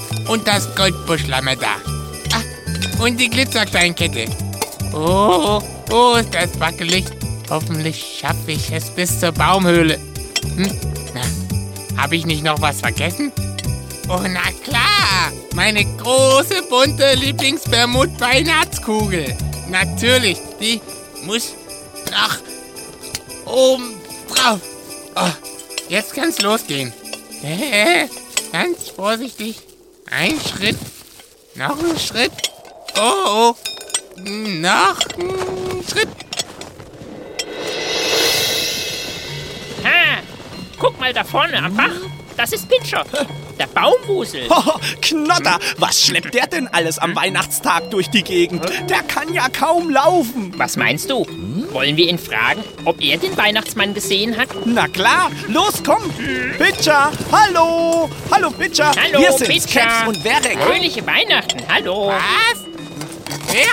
Und das Goldbuschlammer-Da. Ach, und die Glitzerkleinkette. Oh, ist das wackelig. Hoffentlich schaffe ich es bis zur Baumhöhle. Na, habe ich nicht noch was vergessen? Oh, na klar. Meine große, bunte Lieblings-Bermud-Weihnachtskugel. Natürlich, die muss nach oben drauf. Oh, jetzt kann's losgehen. Ganz vorsichtig. Ein Schritt. Noch ein Schritt. Oh. Noch ein Schritt. Ha! Guck mal da vorne am Bach. Das ist Pitcher, der Baumwusel. Knotter, was schleppt der denn alles am Weihnachtstag durch die Gegend? Der kann ja kaum laufen. Was meinst du? Wollen wir ihn fragen, ob er den Weihnachtsmann gesehen hat? Na klar, los, komm. Pitcher, hallo. Hallo, Pitcher. Hallo, wir sind's, Pitcher. Caps und Verek. Fröhliche Weihnachten, hallo. Was? Wer?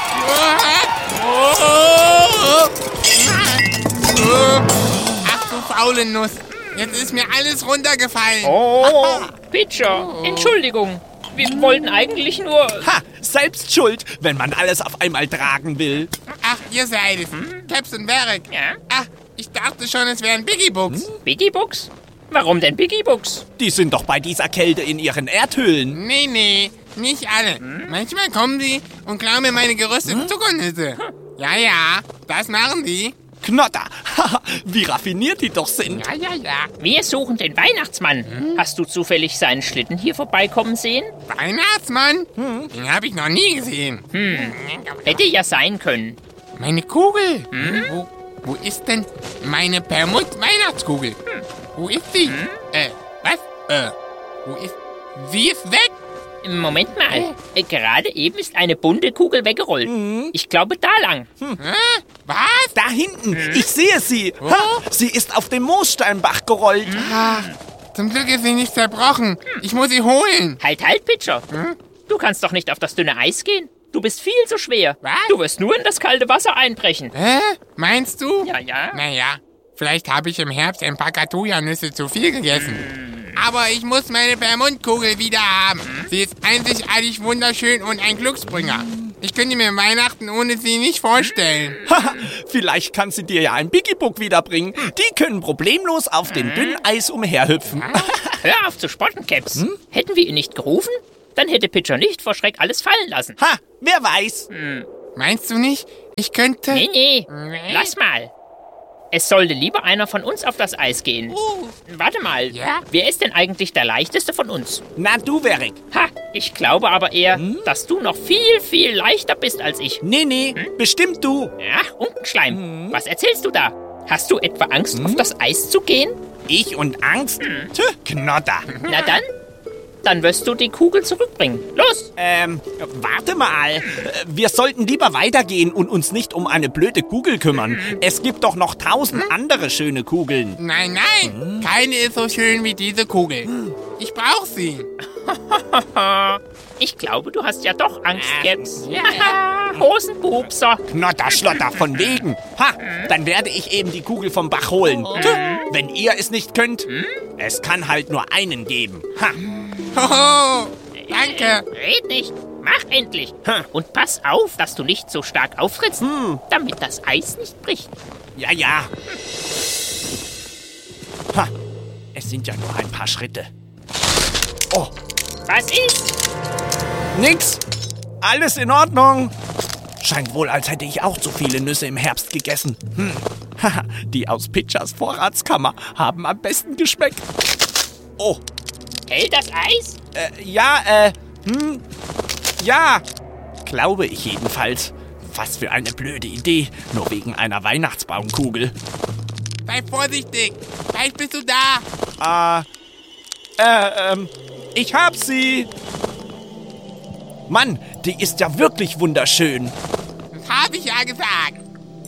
Ach du faule Nuss. Jetzt ist mir alles runtergefallen. Oh, Pitcher, Entschuldigung. Wir wollten eigentlich nur... Ha, selbst schuld, wenn man alles auf einmal tragen will. Ach, ihr seid es. Caps und Verek. Ja? Ach, ich dachte schon, es wären Biggie-Books. Biggie-Books? Warum denn Biggie-Books? Die sind doch bei dieser Kälte in ihren Erdhöhlen. Nee, nicht alle. Manchmal kommen sie und klauen mir meine gerösteten Zuckernüsse. Ja, das machen die. Knotter, haha, wie raffiniert die doch sind. Ja. Wir suchen den Weihnachtsmann. Hast du zufällig seinen Schlitten hier vorbeikommen sehen? Weihnachtsmann? Den habe ich noch nie gesehen. Hätte ja sein können. Meine Kugel. Wo ist denn meine Permut-Weihnachtskugel? Wo ist sie? Was? Wo ist... Sie ist weg? Moment mal. Gerade eben ist eine bunte Kugel weggerollt. Ich glaube, da lang. Was? Da hinten, ich sehe sie. Ha, sie ist auf dem Moossteinbach gerollt. Zum Glück ist sie nicht zerbrochen. Ich muss sie holen. Halt, Pitcher. Du kannst doch nicht auf das dünne Eis gehen. Du bist viel zu schwer. Was? Du wirst nur in das kalte Wasser einbrechen. Meinst du? Ja. Naja, vielleicht habe ich im Herbst ein paar Katuja-Nüsse zu viel gegessen. Aber ich muss meine Permut-Kugel wieder haben. Sie ist einzigartig wunderschön und ein Glücksbringer. Ich könnte mir Weihnachten ohne sie nicht vorstellen. Haha, vielleicht kann sie dir ja ein Biggie-Book wiederbringen. Die können problemlos auf dem dünnen Eis umherhüpfen. Hör auf zu spotten, Caps. Hätten wir ihn nicht gerufen, dann hätte Pitcher nicht vor Schreck alles fallen lassen. Ha, wer weiß. Meinst du nicht, ich könnte... Nee. Lass mal. Es sollte lieber einer von uns auf das Eis gehen. Warte mal. Ja? Wer ist denn eigentlich der leichteste von uns? Na du, Verek. Ha, ich glaube aber eher, dass du noch viel, viel leichter bist als ich. Nee, bestimmt du. Ja, Unkenschleim. Was erzählst du da? Hast du etwa Angst, auf das Eis zu gehen? Ich und Angst? Tö, Knotter. Na dann wirst du die Kugel zurückbringen. Los! Warte mal. Wir sollten lieber weitergehen und uns nicht um eine blöde Kugel kümmern. Es gibt doch noch 1000 andere schöne Kugeln. Nein, keine ist so schön wie diese Kugel. Ich brauche sie. Ich glaube, du hast ja doch Angst, Caps. Ja. Hosenpupser. Knotter, Schlotter, von wegen. Ha, dann werde ich eben die Kugel vom Bach holen. Tö, wenn ihr es nicht könnt, es kann halt nur einen geben. Ha. Hoho, danke. Red nicht. Mach endlich. Und pass auf, dass du nicht so stark auftrittst, damit das Eis nicht bricht. Ja. Ha, es sind ja nur ein paar Schritte. Oh, Was ist? nix. Alles in Ordnung. Scheint wohl, als hätte ich auch zu viele Nüsse im Herbst gegessen. Haha, die aus Pitchers Vorratskammer haben am besten geschmeckt. Oh, Hält das Eis? ja. Glaube ich jedenfalls. Was für eine blöde Idee, nur wegen einer Weihnachtsbaumkugel. Sei vorsichtig. Gleich bist du da. Ich hab sie. Mann, die ist ja wirklich wunderschön. Das habe ich ja gesagt.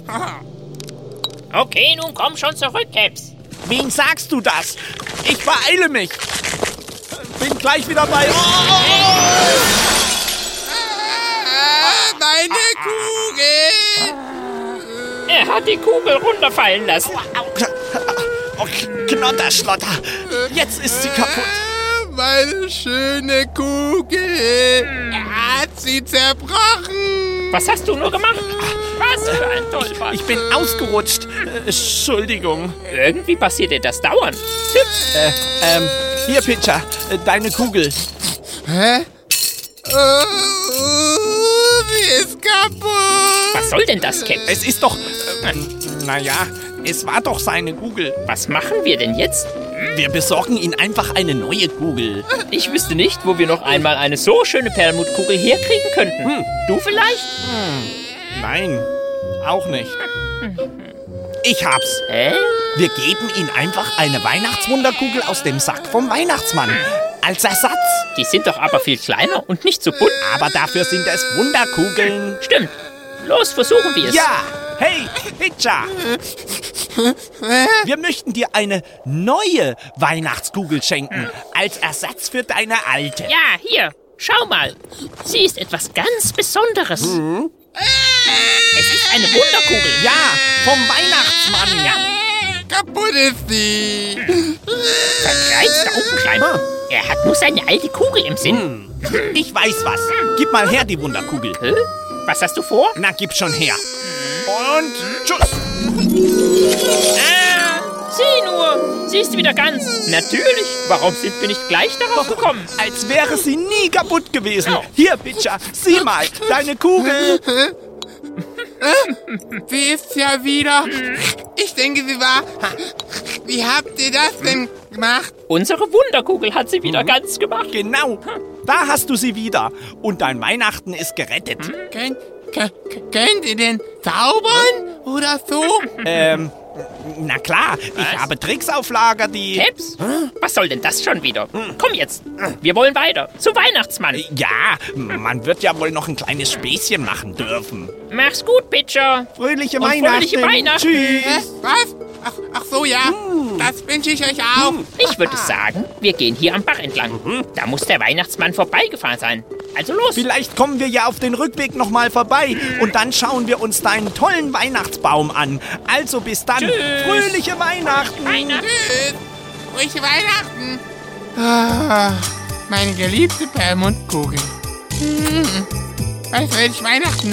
Okay, nun komm schon zurück, Caps. Wen sagst du das? Ich beeile mich. Bin gleich wieder bei... Meine Kugel. Er hat die Kugel runterfallen lassen. Oh, Knotterschlotter. Jetzt ist sie kaputt. meine schöne Kugel. Er hat sie zerbrochen. Was hast du nur gemacht? Was für ein Tollpatsch. Ich bin ausgerutscht. Entschuldigung. Irgendwie passiert dir das dauernd. Hier, Pitcher, deine Kugel. Hä? Sie ist kaputt. Was soll denn das, Cap? Es ist doch... naja, es war doch seine Kugel. Was machen wir denn jetzt? Wir besorgen ihm einfach eine neue Kugel. Ich wüsste nicht, wo wir noch einmal eine so schöne Perlmuttkugel herkriegen könnten. Du vielleicht? Nein, auch nicht. Ich hab's. Hä? Wir geben ihm einfach eine Weihnachtswunderkugel aus dem Sack vom Weihnachtsmann. Als Ersatz. Die sind doch aber viel kleiner und nicht so bunt. Aber dafür sind es Wunderkugeln. Stimmt. Los, versuchen wir es. Ja, hey, Pitcher. Wir möchten dir eine neue Weihnachtskugel schenken. Als Ersatz für deine alte. Ja, hier. Schau mal. Sie ist etwas ganz Besonderes. Es ist eine Wunderkugel. Ja, vom Weihnachtsmann. Ja. Kaputt ist sie. Verkreizter Augenschleimer. Er hat nur seine alte Kugel im Sinn. Ich weiß was. Gib mal her die Wunderkugel. Hä? Was hast du vor? Na, gib schon her. Und tschüss. Sieh nur. Sie ist wieder ganz. Natürlich. Warum sind wir nicht gleich darauf gekommen? Als wäre sie nie kaputt gewesen. Ja. Hier, Pitcher, sieh mal, deine Kugel. Sie ist ja wieder. Ich denke, sie war. Wie habt ihr das denn gemacht? Unsere Wunderkugel hat sie wieder ganz gemacht. Genau, da hast du sie wieder. Und dein Weihnachten ist gerettet. Könnt ihr denn zaubern oder so? Na klar, ich habe Tricks auf Lager, die... Caps? Was soll denn das schon wieder? Komm jetzt. Wir wollen weiter. Zu Weihnachtsmann. Ja, man wird ja wohl noch ein kleines Späßchen machen dürfen. Mach's gut, Pitcher. Fröhliche Und Weihnachten. fröhliche Weihnachten. Tschüss. Was? Ach so, ja. Das wünsche ich euch auch. Ich würde sagen, wir gehen hier am Bach entlang. Da muss der Weihnachtsmann vorbeigefahren sein. Also los. Vielleicht kommen wir ja auf den Rückweg nochmal vorbei und dann schauen wir uns deinen tollen Weihnachtsbaum an. Also bis dann. Tschüss. Fröhliche Weihnachten. Weihnachten. Tschüss. Frohe Weihnachten. Ah, meine geliebte Perlmuttkugel. Was werde ich Weihnachten